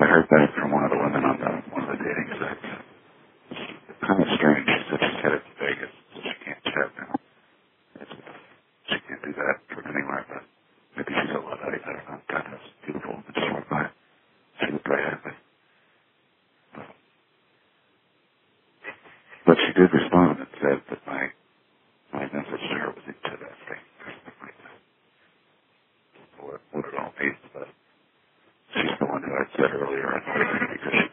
I heard back from one of the women on one of the dating sites. It's kind of strange. She said she's headed to Vegas, so she can't chat now. She can't do that from anywhere, but maybe she's a Luddite. I don't know. God, that's beautiful. I just walked by. She looked very happy. But she did respond and said that my message to her was interesting. What it all means, but she's the one who I said earlier, because she